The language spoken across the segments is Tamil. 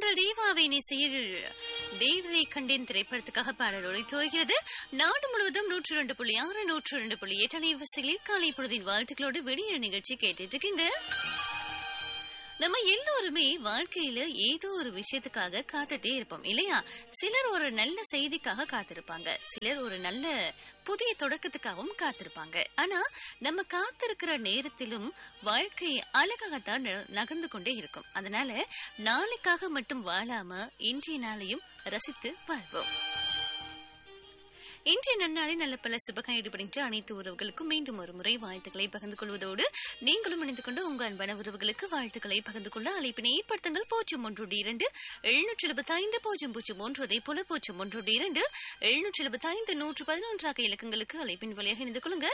பாடல் தீபாவின் இசையில் தேவதை கண்டேன் திரைப்படத்துக்காக பாடல் ஒளித்துவகிறது. நாடு முழுவதும் 102.6 102.8 அலைவரிசைகளில் காலை பொழுதின் வாழ்த்துக்களோடு விடியல் நிகழ்ச்சி கேட்டுட்டு இருக்கீங்க. நம்ம எல்லோருமே வாழ்க்கையில ஏதோ ஒரு விஷயத்துக்காக காத்துட்டே இருப்போம் இல்லையா? சிலர் ஒரு நல்ல செய்திக்காக காத்திருப்பாங்க, சிலர் ஒரு நல்ல புதிய தொடக்கத்துக்காகவும் காத்திருப்பாங்க. ஆனா நம்ம காத்திருக்கிற நேரத்திலும் வாழ்க்கை அழகாகத்தான் நகர்ந்து கொண்டே இருக்கும். அதனால நாளைக்காக மட்டும் வாழாம இன்றைய நாளையும் ரசித்து வாழ்வோம். இன்றைய நன்னாளை நல்ல பல சுபகம் ஈடுபடுகின்ற அனைத்து உறவுகளுக்கும் மீண்டும் ஒரு முறை வாழ்த்துக்களை பகிர்ந்து கொள்வதோடு நீங்களும் இணைந்து கொண்டு உங்க அன்பான உறவுகளுக்கு வாழ்த்துக்களை பகிர்ந்து கொள்ள அழைப்பினை ஏற்படுத்துங்கள். 012 775 003 அதே போல 012 775 111 இலக்கங்களுக்கு அழைப்பின் வழியாக இணைந்து கொள்ளுங்க.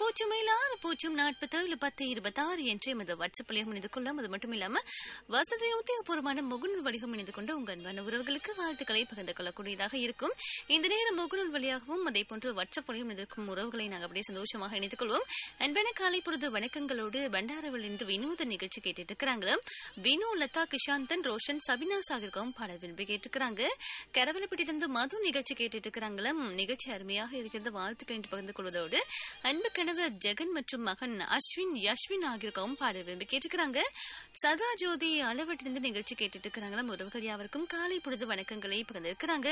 047 என்ற எமது வாட்ஸ்அப் வழியாக இணைந்து கொள்ளலாம். அது மட்டும் இல்லாம வசதி உத்தியோகபூர்வமான முகநூல் வழியாக இணைந்து கொண்டு உங்க அன்பான உறவுகளுக்கு வாழ்த்துக்களை பகிர்ந்து கொள்ளக்கூடியதாக இருக்கும். இந்த நேரம் முகநூல் வழியாகவும் அதே போன்று வாட்ஸ்அப் வழியும் இருக்கும் உறவுகளை நாங்கள் அப்படியே சந்தோஷமாக இணைத்துக் கொள்வோம். அன்பான காலை பொழுது வணக்கங்களோடு பண்டாரவிலிருந்து வினோத நிகழ்ச்சி கேட்டுட்டு இருக்கிறாங்க. வினு, லதா, கிஷாந்தன், ரோஷன், சபினா சாகருக்கும் பாடல் விரும்பி கேட்டுக்கிறாங்க. கரவலப்பட்டிலிருந்து மது நிகழ்ச்சி கேட்டுட்டு இருக்கிறாங்களும். நிகழ்ச்சி அருமையாக இருக்கிறது, வாழ்த்துக்கள் என்று பகிர்ந்து கொள்வதோடு அன்பு கணவர் ஜெகன் மற்றும் மகன் அஸ்வின் யஸ்வின் ஆகியோருக்கும் பாடல் விரும்பி கேட்டுக்கிறாங்க. சதா ஜோதி அளவட்டிலிருந்து நிகழ்ச்சி கேட்டுட்டு இருக்கிறாங்களும். உறவுகள் யாவருக்கும் காலை பொழுது வணக்கங்களை பகிர்ந்திருக்கிறாங்க.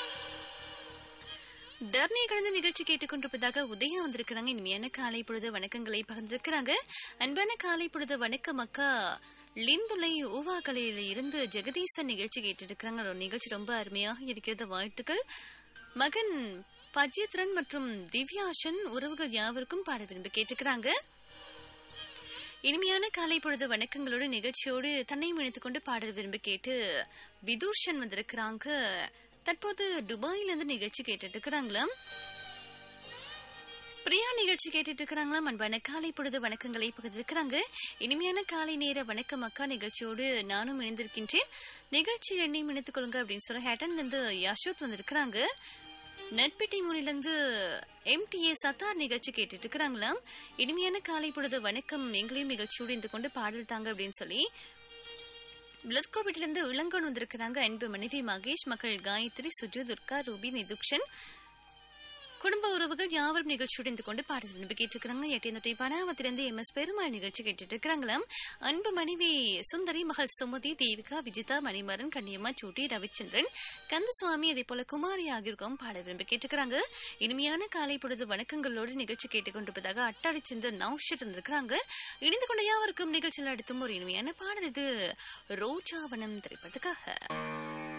தர்ணி கடந்த நிகழ்ச்சி கேட்டுக்கொண்டிருப்பதாக உதயம் வந்திருக்கிறாங்க. இனிமையான காலை பொழுது வணக்கங்களை பகிர்ந்திருக்கிறாங்க. அன்பான காலை பொழுது வணக்கம் அக்கா. லிந்துலை ஊவாக்கலையில இருந்து ஜெகதீசன் நிகழ்ச்சி கேட்டுட்டு இருக்கிறாங்க. ஒரு நிகழ்ச்சி ரொம்ப அருமையாக இருக்கிறது, வாழ்த்துக்கள். மகன் பஜ்யத்ரன் மற்றும் திவ்யாஷன் உறவுகள் யாவருக்கும் பாட விரும்பி கேட்டுக்கிறாங்க. இனிமையான காலை பொழுது வணக்கங்களோடு நிகழ்ச்சியோடு தன்னை இணைத்துக் கொண்டு பாடல் விரும்பி கேட்டு விதூஷன் வந்திருக்கிறாங்க. தற்போது துபாயிலிருந்து நிகழ்ச்சி கேட்டுட்டு இருக்கிறாங்களாம். பிரியா நிகழ்ச்சி கேட்டுட்டு இருக்கிறாங்களாம். அன்பான காலை பொழுது வணக்கங்களை பகிர்ந்திருக்கிறாங்க. இனிமையான காலை நேர வணக்கம் அக்கா, நிகழ்ச்சியோடு நானும் இணைந்திருக்கின்றேன், நிகழ்ச்சி எண்ணையும் இணைத்துக் கொள்ளுங்க அப்படின்னு சொல்ல ஹேட்டன்ல இருந்து யசோத் வந்திருக்கிறாங்க. நட்பெட்டி மூலிலிருந்து MTA சத்தார் நிகழ்ச்சி கேட்டுட்டு இருக்கிறாங்களாம். இனிமையான காலை பொழுது வணக்கம், எங்களையும் நிகழ்ச்சியோடு இருந்து கொண்டு பாடல் தாங்க அப்படின்னு சொல்லி பிளட்கோவிட்டிலிருந்து இளங்கோன் வந்திருக்கிறாங்க. அன்பு மனைவி மகேஷ், மகள் காயத்ரி, சுஜு, துர்கா, ரூபி, நிதுக்ஷன், குடும்ப உறவுகள் யாவரும் நிகழ்ச்சியோடு இருந்து கொண்டு பாடல் விரும்பி கேட்டுக்கிறாங்க. 8 பனாவத்திலிருந்து MS பெருமாள் நிகழ்ச்சி கேட்டுட்டு இருக்கிறாங்களாம். அன்பு மனைவி சுந்தரி, மகள் சுமதி, தேவிகா, விஜிதா, மணிமாறன், கன்னியம்மா, சூட்டி, ரவிச்சந்திரன், கந்தசுவாமி, அதே போல குமாரி ஆகியோருக்கும் பாடல் விரும்பி கேட்டுக்கிறாங்க. இனிமையான காலை பொழுது வணக்கங்களோடு நிகழ்ச்சி கேட்டுக்கொண்டிருப்பதாக அட்டாளி சேர்ந்த நௌஷர் இருந்திருக்கிறாங்க. இணைந்து கொண்ட யாவருக்கும் நிகழ்ச்சியில் அடுத்தும் ஒரு இனிமையான பாடல், இது ரோஜாவனம் திரைப்படத்துக்காக.